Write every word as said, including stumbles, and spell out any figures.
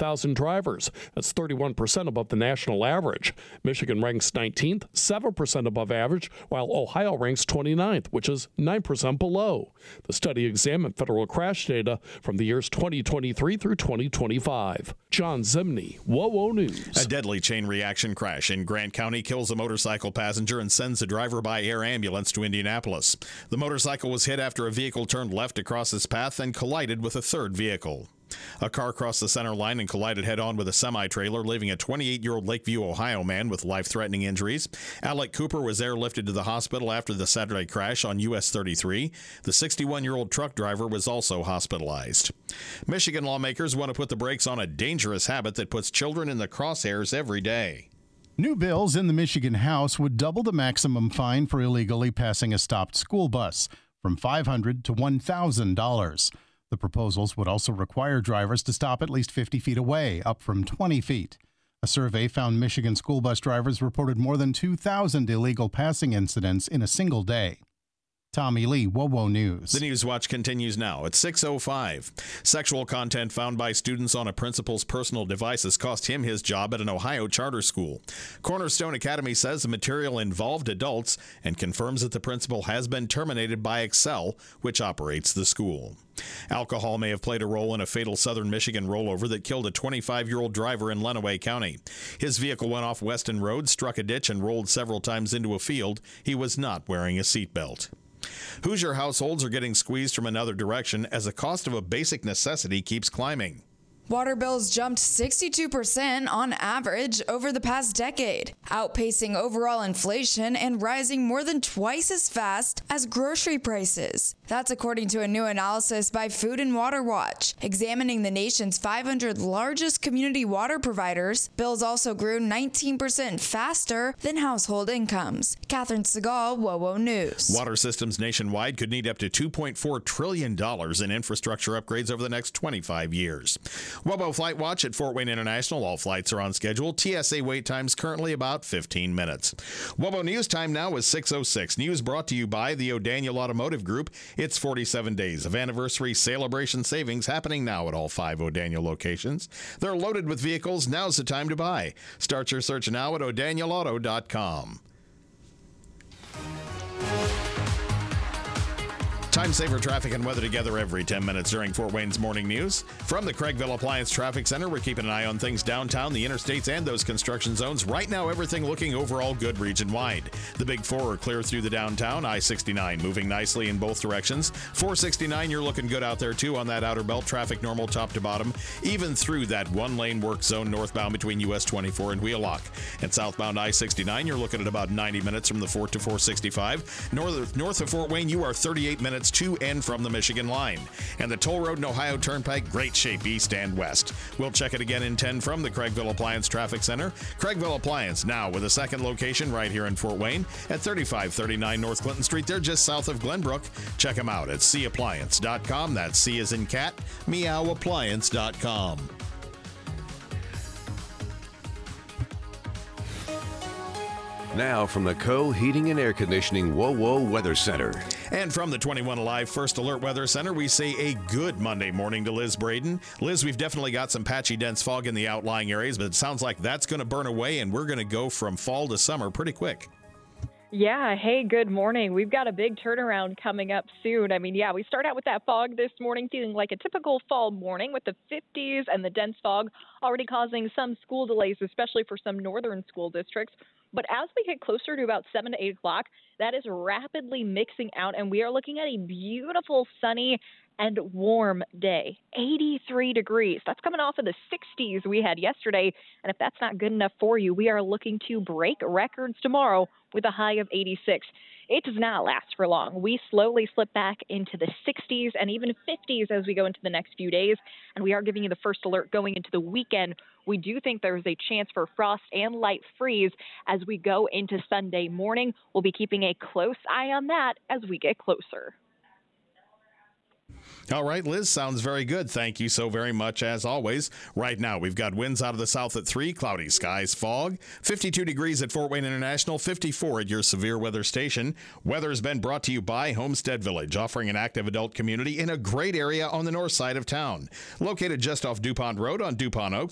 thousand drivers. That's thirty-one percent above the national average. Michigan ranks nineteenth, seven percent above average, while Ohio ranks twenty-ninth, which is nine percent below. The study examined federal crash data from the years twenty twenty-three through twenty twenty-five. John Zimney, WOWO News. A deadly chain reaction crash in Grant County kills a motorcycle passenger and sends the driver by air ambulance to Indianapolis. The motorcycle was hit after a vehicle turned left across his path and collided with a third vehicle. A car crossed the center line and collided head-on with a semi-trailer, leaving a twenty-eight-year-old Lakeview, Ohio man with life-threatening injuries. Alec Cooper was airlifted to the hospital after the Saturday crash on U S thirty-three. The sixty-one-year-old truck driver was also hospitalized. Michigan lawmakers want to put the brakes on a dangerous habit that puts children in the crosshairs every day. New bills in the Michigan House would double the maximum fine for illegally passing a stopped school bus from five hundred dollars to one thousand dollars. The proposals would also require drivers to stop at least fifty feet away, up from twenty feet. A survey found Michigan school bus drivers reported more than two thousand illegal passing incidents in a single day. Tommy Lee, WOWO News. The News Watch continues now at six oh five. Sexual content found by students on a principal's personal devices cost him his job at an Ohio charter school. Cornerstone Academy says the material involved adults and confirms that the principal has been terminated by Excel, which operates the school. Alcohol may have played a role in a fatal southern Michigan rollover that killed a twenty-five-year-old driver in Lenawee County. His vehicle went off Weston Road, struck a ditch, and rolled several times into a field. He was not wearing a seatbelt. Hoosier households are getting squeezed from another direction as the cost of a basic necessity keeps climbing. Water bills jumped sixty-two percent on average over the past decade, outpacing overall inflation and rising more than twice as fast as grocery prices. That's according to a new analysis by Food and Water Watch. Examining the nation's five hundred largest community water providers, bills also grew nineteen percent faster than household incomes. Catherine Segal, WOWO News. Water systems nationwide could need up to two point four trillion dollars in infrastructure upgrades over the next twenty-five years. WOWO Flight Watch at Fort Wayne International. All flights are on schedule. T S A wait times currently about fifteen minutes. WOWO News time now is six oh six. News brought to you by the O'Daniel Automotive Group. It's forty-seven days of anniversary celebration savings happening now at all five O'Daniel locations. They're loaded with vehicles. Now's the time to buy. Start your search now at o'daniel auto dot com. Time saver traffic and weather together every ten minutes during Fort Wayne's Morning News. From the Craigville Appliance Traffic Center, we're keeping an eye on things downtown, the interstates, and those construction zones. Right now, everything looking overall good region-wide. The Big Four are clear through the downtown. I sixty-nine moving nicely in both directions. four sixty-nine, you're looking good out there, too, on that outer belt. Traffic normal top to bottom, even through that one-lane work zone northbound between U S twenty-four and Wheelock. And southbound I sixty-nine, you're looking at about ninety minutes from the Fort to four sixty-five. North, north of Fort Wayne, you are thirty-eight minutes to and from the Michigan line. And the toll road and Ohio Turnpike, great shape east and west. We'll check it again in ten from the Craigville Appliance Traffic Center. Craigville Appliance now with a second location right here in Fort Wayne at thirty-five thirty-nine North Clinton Street. They're just south of Glenbrook. Check them out at c appliance dot com. That's C as in cat, meow appliance dot com. Now from the Co Heating and Air Conditioning WOWO Weather Center. And from the twenty-one Alive First Alert Weather Center, we say a good Monday morning to Liz Braden. Liz, we've definitely got some patchy dense fog in the outlying areas, but it sounds like that's going to burn away, and we're going to go from fall to summer pretty quick. Yeah, hey, good morning. We've got a big turnaround coming up soon. I mean, yeah, we start out with that fog this morning, feeling like a typical fall morning with the fifties and the dense fog already causing some school delays, especially for some northern school districts. But as we get closer to about seven to eight o'clock, that is rapidly mixing out, and we are looking at a beautiful sunny and warm day. eighty-three degrees. That's coming off of the sixties we had yesterday. And if that's not good enough for you, we are looking to break records tomorrow with a high of eighty-six. It does not last for long. We slowly slip back into the sixties and even fifties as we go into the next few days. And we are giving you the first alert going into the weekend. We do think there's a chance for frost and light freeze as we go into Sunday morning. We'll be keeping a close eye on that as we get closer. All right, Liz, sounds very good. Thank you so very much, as always. Right now, we've got winds out of the south at three, cloudy skies, fog, fifty-two degrees at Fort Wayne International, fifty-four at your severe weather station. Weather's been brought to you by Homestead Village, offering an active adult community in a great area on the north side of town. Located just off DuPont Road on DuPont Oaks,